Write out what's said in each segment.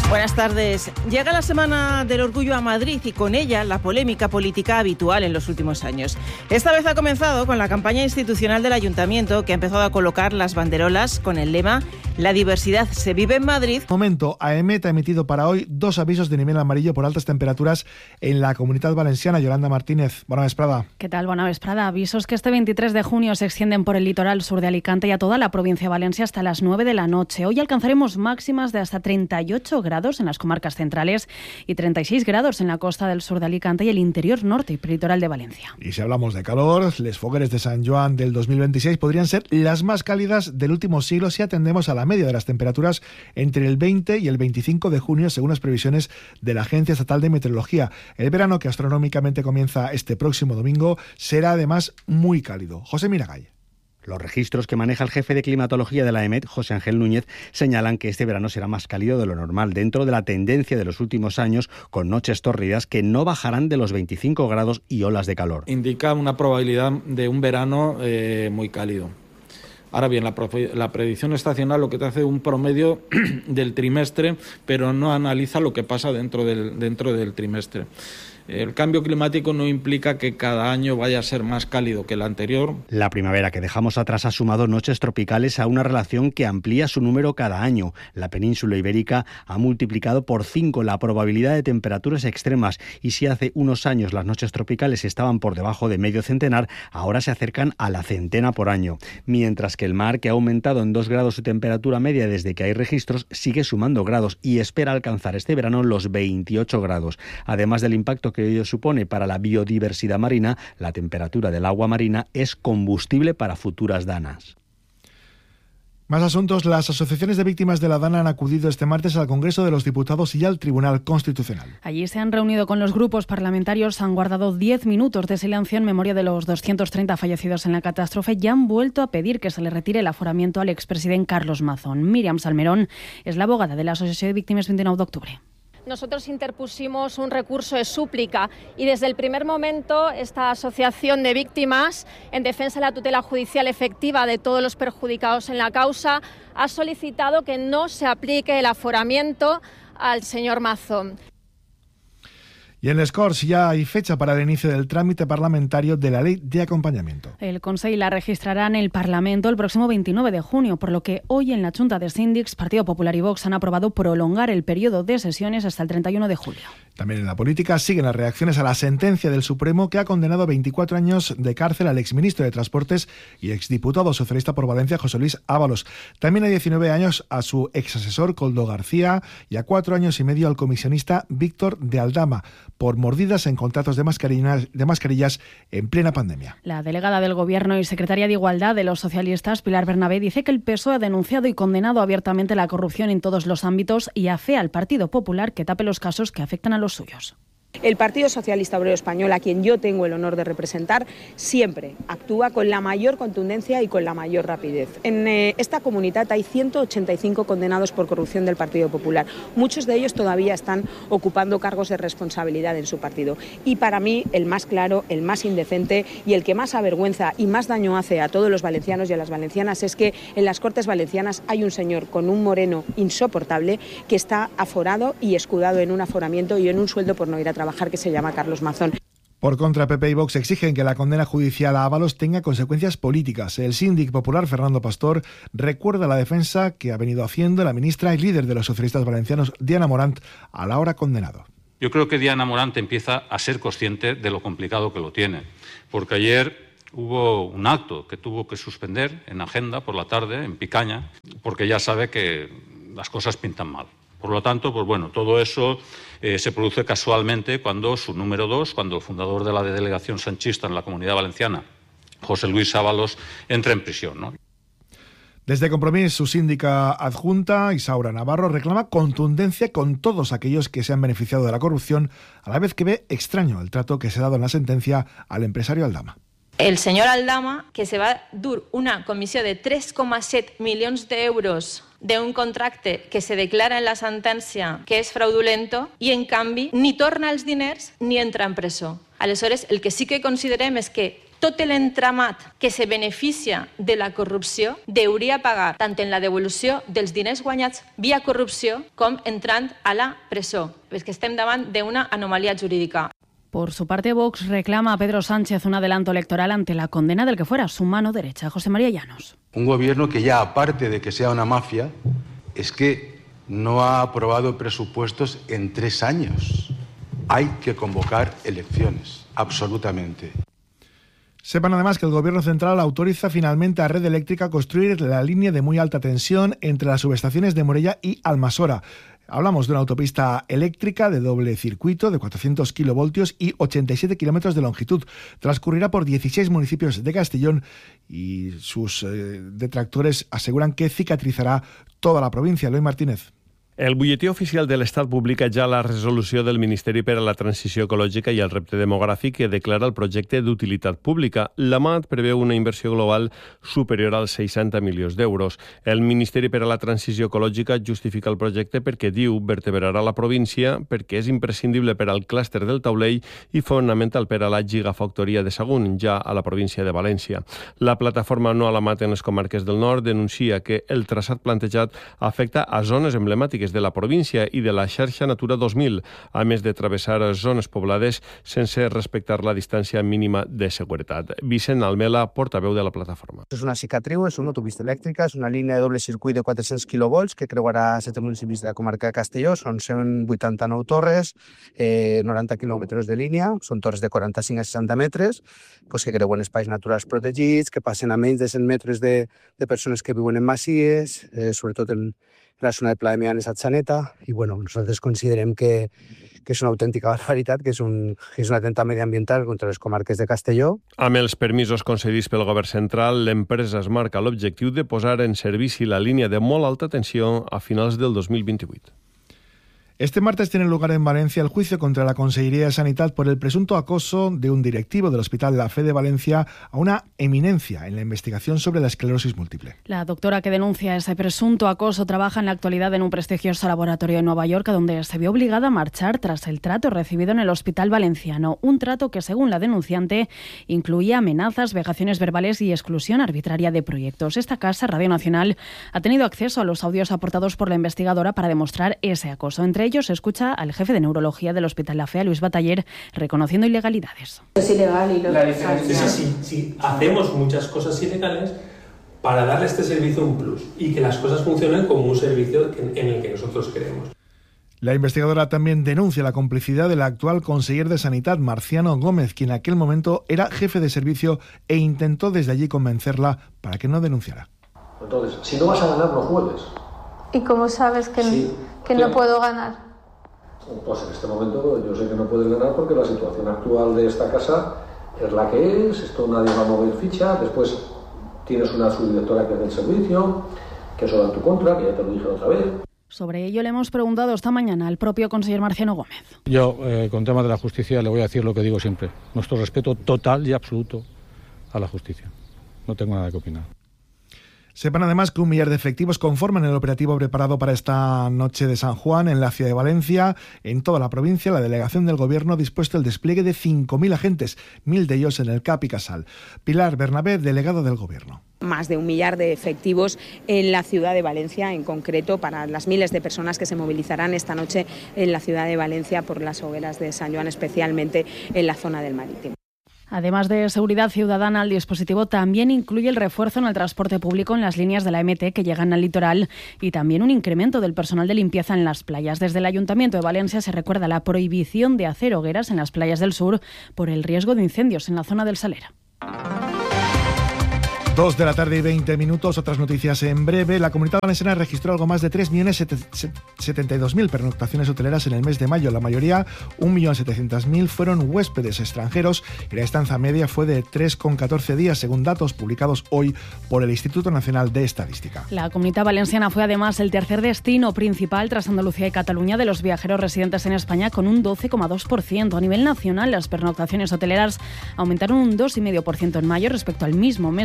Buenas tardes. Llega la Semana del Orgullo a Madrid y con ella la polémica política habitual en los últimos años. Esta vez ha comenzado con la campaña institucional del Ayuntamiento, que ha empezado a colocar las banderolas con el lema "La diversidad se vive en Madrid". Momento, AEMET ha emitido para hoy 2 avisos de nivel amarillo por altas temperaturas en la Comunitat Valenciana. Yolanda Martínez, bona vesprada. ¿Qué tal? Bona vesprada. Avisos que este 23 de junio se extienden por el litoral sur de Alicante y a toda la provincia de Valencia hasta las 9 de la noche. Hoy alcanzaremos máximas de hasta 38 grados en las comarcas centrales y 36 grados en la costa del sur de Alicante y el interior norte y peritoral de Valencia. Y si hablamos de calor, les fogueres de Sant Joan del 2026 podrían ser las más cálidas del último siglo si atendemos a la media de las temperaturas entre el 20 y el 25 de junio, según las previsiones de la Agencia Estatal de Meteorología. El verano, que astronómicamente comienza este próximo domingo, será además muy cálido. José Miragay. Los registros que maneja el jefe de climatología de la AEMET, José Ángel Núñez, señalan que este verano será más cálido de lo normal, dentro de la tendencia de los últimos años, con noches tórridas que no bajarán de los 25 grados y olas de calor. Indica una probabilidad de un verano muy cálido. Ahora bien, la predicción estacional lo que te hace un promedio del trimestre, pero no analiza lo que pasa dentro del trimestre. El cambio climático no implica que cada año vaya a ser más cálido que el anterior. La primavera que dejamos atrás ha sumado noches tropicales a una relación que amplía su número cada año. La península ibérica ha multiplicado por 5 la probabilidad de temperaturas extremas y si hace unos años las noches tropicales estaban por debajo de medio centenar, ahora se acercan a la centena por año. Mientras que el mar, que ha aumentado en 2 grados su temperatura media desde que hay registros, sigue sumando grados y espera alcanzar este verano los 28 grados. Además del impacto que ello supone para la biodiversidad marina, la temperatura del agua marina es combustible para futuras danas. Más asuntos. Las asociaciones de víctimas de la Dana han acudido este martes al Congreso de los Diputados y al Tribunal Constitucional. Allí se han reunido con los grupos parlamentarios, han guardado 10 minutos de silencio en memoria de los 230 fallecidos en la catástrofe y han vuelto a pedir que se le retire el aforamiento al expresidente Carlos Mazón. Míriam Salmerón es la abogada de la Asociación de Víctimas 29 de octubre. Nosotros interpusimos un recurso de súplica y desde el primer momento esta asociación de víctimas en defensa de la tutela judicial efectiva de todos los perjudicados en la causa ha solicitado que no se aplique el aforamiento al señor Mazón. Y en les Corts ya hay fecha para el inicio del trámite parlamentario de la ley de acompañamiento. El Consell la registrará en el Parlamento el próximo 29 de junio, por lo que hoy en la Junta de Síndics, Partido Popular y Vox han aprobado prolongar el periodo de sesiones hasta el 31 de julio. También en la política siguen las reacciones a la sentencia del Supremo que ha condenado a 24 años de cárcel al exministro de Transportes y exdiputado socialista por Valencia, José Luis Ábalos. También a 19 años a su exasesor, Koldo García, y a 4 años y medio al comisionista Víctor de Aldama, por mordidas en contratos de mascarillas en plena pandemia. La delegada del Gobierno y secretaria de Igualdad de los socialistas, Pilar Bernabé, dice que el PSOE ha denunciado y condenado abiertamente la corrupción en todos los ámbitos y afea al Partido Popular que tape los casos que afectan a los suyos. El Partido Socialista Obrero Español, a quien yo tengo el honor de representar, siempre actúa con la mayor contundencia y con la mayor rapidez. En esta comunidad hay 185 condenados por corrupción del Partido Popular. Muchos de ellos todavía están ocupando cargos de responsabilidad en su partido. Y para mí, el más claro, el más indecente y el que más avergüenza y más daño hace a todos los valencianos y a las valencianas es que en las Cortes Valencianas hay un señor con un moreno insoportable que está aforado y escudado en un aforamiento y en un sueldo por no ir a trabajar, que se llama Carlos Mazón. Por contra, PP y Vox exigen que la condena judicial a Ábalos tenga consecuencias políticas. El síndic popular, Fernando Pastor, recuerda la defensa que ha venido haciendo la ministra y líder de los socialistas valencianos, Diana Morant, a la hora condenado. Yo creo que Diana Morant empieza a ser consciente de lo complicado que lo tiene, porque ayer hubo un acto que tuvo que suspender en agenda por la tarde, en Picaña, porque ya sabe que las cosas pintan mal. Por lo tanto, pues bueno, todo eso se produce casualmente cuando su número 2, cuando el fundador de la delegación sanchista en la Comunidad Valenciana, José Luis Ábalos, entra en prisión, ¿no? Desde Compromís, su síndica adjunta, Isaura Navarro, reclama contundencia con todos aquellos que se han beneficiado de la corrupción, a la vez que ve extraño el trato que se ha dado en la sentencia al empresario Aldama. El senyor Aldama, que se va dur una comissió de 3,7 milions d'euros d'un contracte que se declara en la sentència que és fraudulento i, en canvi, ni torna els diners ni entra en presó. Aleshores, el que sí que considerem és que tot l'entramat que se beneficia de la corrupció hauria pagar tant en la devolució dels diners guanyats via corrupció com entrant a la presó, perquè estem davant d'una anomalia jurídica. Por su parte, Vox reclama a Pedro Sánchez un adelanto electoral ante la condena del que fuera su mano derecha, José María Llanos. Un gobierno que ya, aparte de que sea una mafia, es que no ha aprobado presupuestos en 3 años. Hay que convocar elecciones, absolutamente. Sepan además que el Gobierno Central autoriza finalmente a Red Eléctrica a construir la línea de muy alta tensión entre las subestaciones de Morella y Almasora. Hablamos de una autopista eléctrica de doble circuito de 400 kilovoltios y 87 kilómetros de longitud. Transcurrirá por 16 municipios de Castellón y sus detractores aseguran que cicatrizará toda la provincia. Eloy Martínez. El butlletí oficial de l'Estat publica ja la resolució del Ministeri per a la Transició Ecològica i el Repte Demogràfic que declara el projecte d'utilitat pública. L'AMAT preveu una inversió global superior als 60 milions d'euros. El Ministeri per a la Transició Ecològica justifica el projecte perquè diu vertebrarà la província, perquè és imprescindible per al clúster del Taulell i fonamental per a la gigafactoria de Sagunt, ja a la província de València. La plataforma No a l'AMAT en les comarques del nord denuncia que el traçat plantejat afecta a zones emblemàtiques de la província i de la xarxa Natura 2000, a més de travessar zones poblades sense respectar la distància mínima de seguretat. Vicent Almela, portaveu de la plataforma. És una cicatriu, és una autopista elèctrica, és una línia de doble circuit de 400 kilovolts que creuarà 7 municipis de la comarca de Castelló, són 189 torres, 90 quilòmetres de línia, són torres de 45 a 60 metres, que creuen espais naturals protegits, que passen a menys de 100 metres de persones que viuen en masies, sobretot en la zona de Pla de Mianes a Atxaneta, i nosaltres considerem que és una autèntica barbaritat, que és un atemptat mediambiental contra les comarques de Castelló. Amb els permisos concedits pel govern central, l'empresa es marca l'objectiu de posar en servici la línia de molt alta tensió a finals del 2028. Este martes tiene lugar en Valencia el juicio contra la Consellería de Sanidad por el presunto acoso de un directivo del Hospital La Fe de Valencia a una eminencia en la investigación sobre la esclerosis múltiple. La doctora que denuncia ese presunto acoso trabaja en la actualidad en un prestigioso laboratorio de Nueva York, donde se vio obligada a marchar tras el trato recibido en el Hospital Valenciano. Un trato que, según la denunciante, incluía amenazas, vejaciones verbales y exclusión arbitraria de proyectos. Esta casa, Radio Nacional, ha tenido acceso a los audios aportados por la investigadora para demostrar ese acoso. Entre ellos se escucha al jefe de neurología del Hospital La Fe, a Luis Bataller, reconociendo ilegalidades. Es ilegal y la diferencia es si hacemos muchas cosas ilegales para darle a este servicio un plus y que las cosas funcionen como un servicio en el que nosotros creemos. La investigadora también denuncia la complicidad del actual conseller de Sanidad, Marciano Gómez, quien en aquel momento era jefe de servicio e intentó desde allí convencerla para que no denunciara. Entonces, si no vas a ganar, no juegues. ¿Y cómo sabes que no puedo ganar? Pues en este momento yo sé que no puedes ganar porque la situación actual de esta casa es la que es, esto nadie va a mover ficha, después tienes una subdirectora que hace el servicio, que eso va en tu contra, que ya te lo dije otra vez. Sobre ello le hemos preguntado esta mañana al propio conseller Marciano Gómez. Yo, con temas de la justicia, le voy a decir lo que digo siempre. Nuestro respeto total y absoluto a la justicia. No tengo nada que opinar. Sepan además que 1 millar de efectivos conforman el operativo preparado para esta noche de San Juan en la ciudad de Valencia. En toda la provincia, la delegación del Gobierno ha dispuesto el despliegue de 5.000 agentes, 1.000 de ellos en el CAP y Casal. Pilar Bernabé, delegado del Gobierno. Más de 1 millar de efectivos en la ciudad de Valencia, en concreto para las miles de personas que se movilizarán esta noche en la ciudad de Valencia por las hogueras de San Joan, especialmente en la zona del Marítimo. Además de seguridad ciudadana, el dispositivo también incluye el refuerzo en el transporte público en las líneas de la MT que llegan al litoral y también un incremento del personal de limpieza en las playas. Desde el Ayuntamiento de Valencia se recuerda la prohibición de hacer hogueras en las playas del sur por el riesgo de incendios en la zona del Salera. 2 de la tarde y 20 minutos, otras noticias en breve. La Comunitat Valenciana registró algo más de 3.072.000 pernoctaciones hoteleras en el mes de mayo. La mayoría, 1.700.000, fueron huéspedes extranjeros y la estancia media fue de 3,14 días, según datos publicados hoy por el Instituto Nacional de Estadística. La Comunitat Valenciana fue además el tercer destino principal tras Andalucía y Cataluña de los viajeros residentes en España, con un 12,2%. A nivel nacional, las pernoctaciones hoteleras aumentaron un 2,5% en mayo respecto al mismo mes de 2021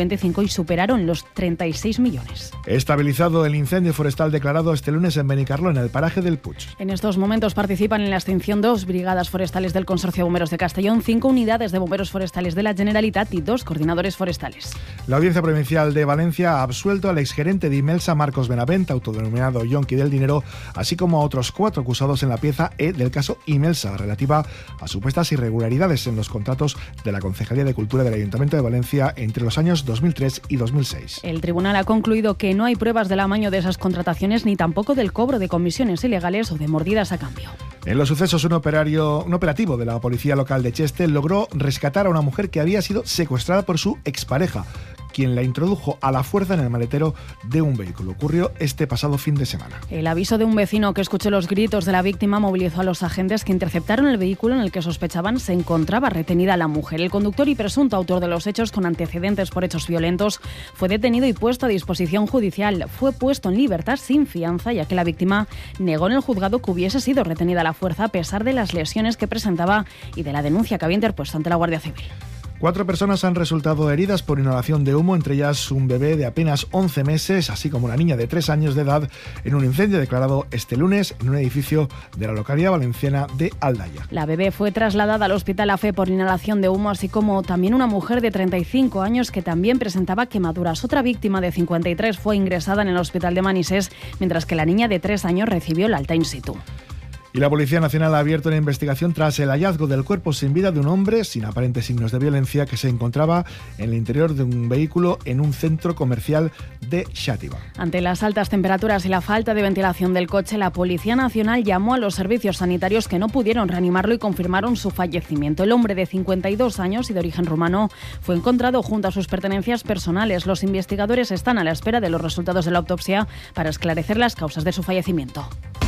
2025 y superaron los 36 millones. Estabilizado el incendio forestal declarado este lunes en Benicarló, en el paraje del Puig. En estos momentos participan en la extinción 2 brigadas forestales del Consorcio de Bomberos de Castellón, 5 unidades de bomberos forestales de la Generalitat y 2 coordinadores forestales. La Audiencia Provincial de Valencia ha absuelto al exgerente de Imelsa, Marcos Benavent, autodenominado Yonki del Dinero, así como a otros 4 acusados en la pieza E del caso Imelsa, relativa a supuestas irregularidades en los contratos de la Concejalía de Cultura del Ayuntamiento de Valencia entre los años 2003 y 2006. El tribunal ha concluido que no hay pruebas del amaño de esas contrataciones ni tampoco del cobro de comisiones ilegales o de mordidas a cambio. En los sucesos, un operativo de la policía local de Cheste logró rescatar a una mujer que había sido secuestrada por su expareja, quien la introdujo a la fuerza en el maletero de un vehículo. Ocurrió este pasado fin de semana. El aviso de un vecino que escuchó los gritos de la víctima movilizó a los agentes que interceptaron el vehículo en el que sospechaban se encontraba retenida la mujer. El conductor y presunto autor de los hechos, con antecedentes por hechos violentos, fue detenido y puesto a disposición judicial. Fue puesto en libertad sin fianza, ya que la víctima negó en el juzgado que hubiese sido retenida a la fuerza a pesar de las lesiones que presentaba y de la denuncia que había interpuesto ante la Guardia Civil. 4 personas han resultado heridas por inhalación de humo, entre ellas un bebé de apenas 11 meses, así como una niña de 3 años de edad, en un incendio declarado este lunes en un edificio de la localidad valenciana de Aldaya. La bebé fue trasladada al Hospital AFE por inhalación de humo, así como también una mujer de 35 años que también presentaba quemaduras. Otra víctima de 53 fue ingresada en el Hospital de Manises, mientras que la niña de 3 años recibió el alta in situ. Y la Policía Nacional ha abierto una investigación tras el hallazgo del cuerpo sin vida de un hombre sin aparentes signos de violencia que se encontraba en el interior de un vehículo en un centro comercial de Xàtiva. Ante las altas temperaturas y la falta de ventilación del coche, la Policía Nacional llamó a los servicios sanitarios que no pudieron reanimarlo y confirmaron su fallecimiento. El hombre de 52 años y de origen rumano fue encontrado junto a sus pertenencias personales. Los investigadores están a la espera de los resultados de la autopsia para esclarecer las causas de su fallecimiento.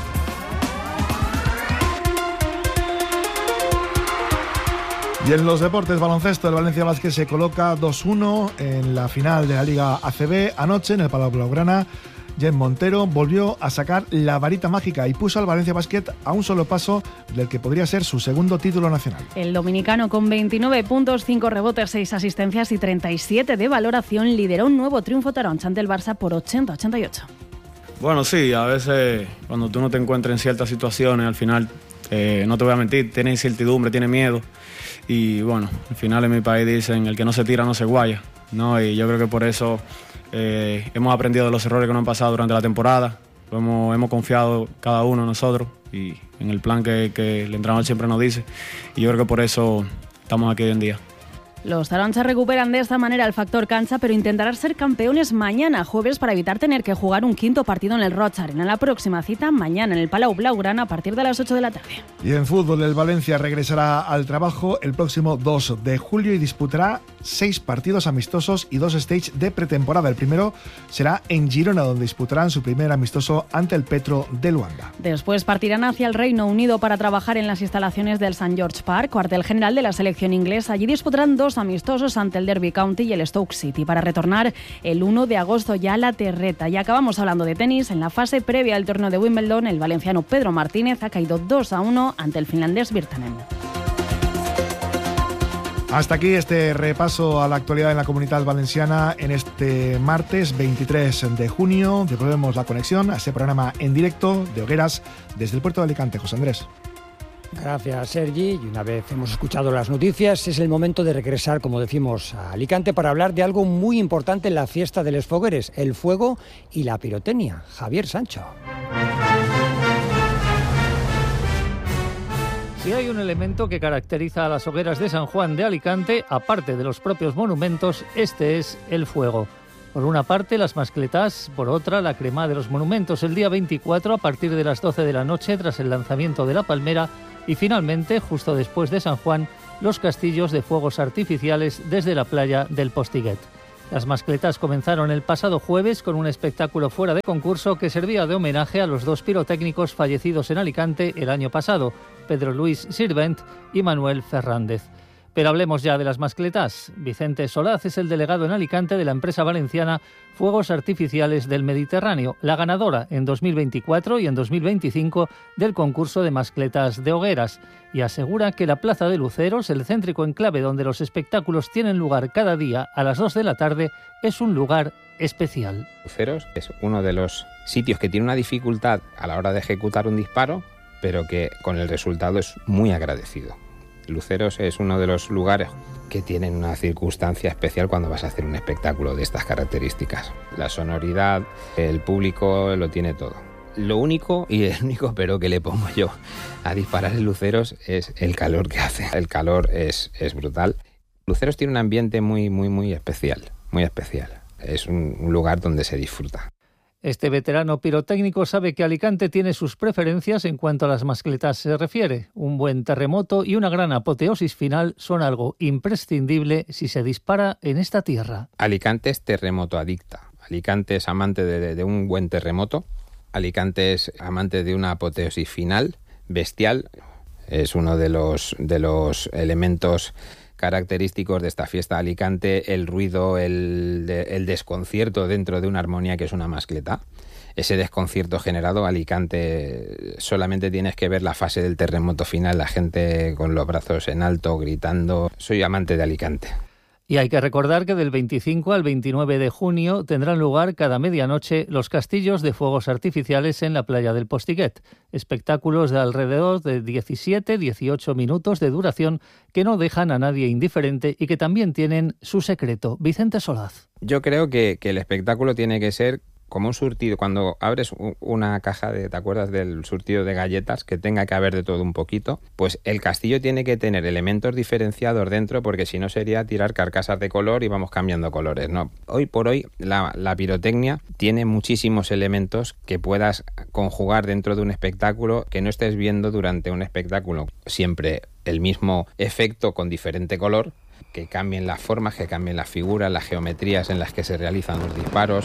Y en los deportes, baloncesto, el Valencia Basket se coloca 2-1 en la final de la Liga ACB. Anoche, en el Palau Blaugrana, Jen Montero volvió a sacar la varita mágica y puso al Valencia Basket a un solo paso del que podría ser su segundo título nacional. El dominicano, con 29 puntos, 5 rebotes, 6 asistencias y 37 de valoración, lideró un nuevo triunfo taroncha ante el Barça por 80-88. Bueno, sí, a veces cuando tú no te encuentras en ciertas situaciones, al final, no te voy a mentir, tienes incertidumbre, tienes miedo. Y bueno, al final en mi país dicen, el que no se tira no se guaya, ¿no? Y yo creo que por eso hemos aprendido de los errores que nos han pasado durante la temporada. Hemos confiado cada uno de nosotros y en el plan que el entrenador siempre nos dice. Y yo creo que por eso estamos aquí hoy en día. Los taronchas recuperan de esta manera el factor cancha, pero intentarán ser campeones mañana jueves para evitar tener que jugar un quinto partido en el Roig Arena. La próxima cita mañana en el Palau Blaugrana a partir de las 8 de la tarde. Y en fútbol, el Valencia regresará al trabajo el próximo 2 de julio y disputará 6 partidos amistosos y 2 stages de pretemporada. El primero será en Girona, donde disputarán su primer amistoso ante el Petro de Luanda. Después partirán hacia el Reino Unido para trabajar en las instalaciones del St. George Park, cuartel general de la selección inglesa. Allí disputarán 2 amistosos ante el Derby County y el Stoke City para retornar el 1 de agosto ya a la terreta. Y acabamos hablando de tenis. En la fase previa al torneo de Wimbledon, el valenciano Pedro Martínez ha caído 2-1 ante el finlandés Virtanen. Hasta aquí este repaso a la actualidad en la Comunidad Valenciana en este martes 23 de junio. Devolvemos la conexión a ese programa en directo de Hogueras desde el puerto de Alicante. José Andrés. Gracias, Sergi. Y una vez hemos escuchado las noticias, es el momento de regresar, como decimos, a Alicante para hablar de algo muy importante en la fiesta de los Fogueres, el fuego y la pirotecnia. Javier Sancho. Si hay un elemento que caracteriza a las hogueras de San Juan de Alicante, aparte de los propios monumentos, este es el fuego. Por una parte, las mascletas, por otra, la crema de los monumentos. El día 24, a partir de las 12 de la noche, tras el lanzamiento de la palmera, y finalmente, justo después de San Juan, los castillos de fuegos artificiales desde la playa del Postiguet. Las mascletas comenzaron el pasado jueves con un espectáculo fuera de concurso que servía de homenaje a los 2 pirotécnicos fallecidos en Alicante el año pasado, Pedro Luis Sirvent y Manuel Fernández. Pero hablemos ya de las mascletas. Vicente Solaz es el delegado en Alicante de la empresa valenciana Fuegos Artificiales del Mediterráneo, la ganadora en 2024 y en 2025 del concurso de mascletas de hogueras, y asegura que la Plaza de Luceros, el céntrico enclave donde los espectáculos tienen lugar cada día a las 2 de la tarde, es un lugar especial. Luceros es uno de los sitios que tiene una dificultad a la hora de ejecutar un disparo, pero que con el resultado es muy agradecido. Luceros es uno de los lugares que tienen una circunstancia especial cuando vas a hacer un espectáculo de estas características. La sonoridad, el público lo tiene todo. Lo único, y el único pero que le pongo yo a disparar en Luceros es el calor que hace. El calor es brutal. Luceros tiene un ambiente muy especial, muy especial. Es un lugar donde se disfruta. Este veterano pirotécnico sabe que Alicante tiene sus preferencias en cuanto a las mascletas se refiere. Un buen terremoto y una gran apoteosis final son algo imprescindible si se dispara en esta tierra. Alicante es terremoto adicta. Alicante es amante de un buen terremoto. Alicante es amante de una apoteosis final bestial. Es uno de los elementos característicos de esta fiesta de Alicante, el ruido, el desconcierto dentro de una armonía que es una mascleta. Ese desconcierto generado, Alicante, solamente tienes que ver la fase del terremoto final, la gente con los brazos en alto, gritando. Soy amante de Alicante. Y hay que recordar que del 25 al 29 de junio tendrán lugar cada medianoche los castillos de fuegos artificiales en la playa del Postiguet. Espectáculos de alrededor de 17-18 minutos de duración que no dejan a nadie indiferente y que también tienen su secreto. Vicente Solaz. Yo creo que el espectáculo tiene que ser como un surtido. Cuando abres una caja ¿te acuerdas del surtido de galletas? Que tenga que haber de todo un poquito. Pues el castillo tiene que tener elementos diferenciados dentro, porque si no sería tirar carcasas de color y vamos cambiando colores, ¿no? Hoy por hoy la pirotecnia tiene muchísimos elementos que puedas conjugar dentro de un espectáculo, que no estés viendo durante un espectáculo siempre el mismo efecto con diferente color, que cambien las formas, que cambien las figuras, las geometrías en las que se realizan los disparos.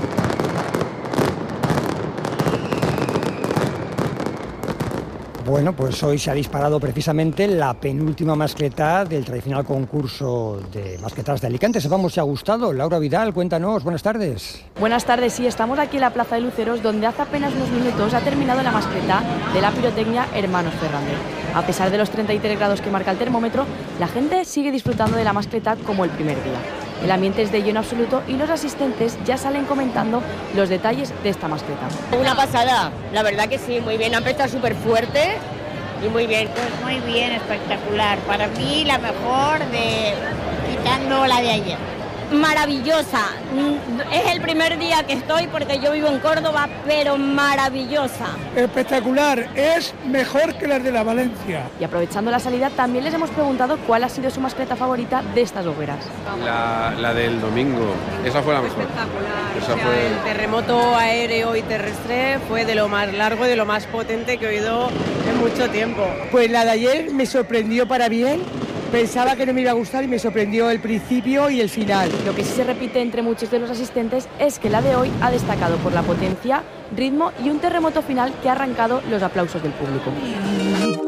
Bueno, pues hoy se ha disparado precisamente la penúltima mascleta del tradicional concurso de mascletas de Alicante. Sepamos si ha gustado. Laura Vidal, cuéntanos. Buenas tardes. Buenas tardes, sí, estamos aquí en la Plaza de Luceros, donde hace apenas unos minutos ha terminado la mascleta de la pirotecnia Hermanos Fernández. A pesar de los 33 grados que marca el termómetro, la gente sigue disfrutando de la mascleta como el primer día. El ambiente es de lleno absoluto y los asistentes ya salen comentando los detalles de esta mascleta. Una pasada, la verdad que sí, muy bien, ha empezado súper fuerte y muy bien. Pues muy bien, espectacular. Para mí la mejor, quitando la de ayer. Maravillosa, es el primer día que estoy porque yo vivo en Córdoba, pero maravillosa. Espectacular, es mejor que las de la Valencia. Y aprovechando la salida también les hemos preguntado cuál ha sido su mascleta favorita de estas hogueras. La del domingo, esa fue la mejor. Espectacular. El terremoto aéreo y terrestre fue de lo más largo y de lo más potente que he oído en mucho tiempo. Pues la de ayer me sorprendió para bien. Pensaba que no me iba a gustar y me sorprendió el principio y el final. Lo que sí se repite entre muchos de los asistentes es que la de hoy ha destacado por la potencia, ritmo y un terremoto final que ha arrancado los aplausos del público.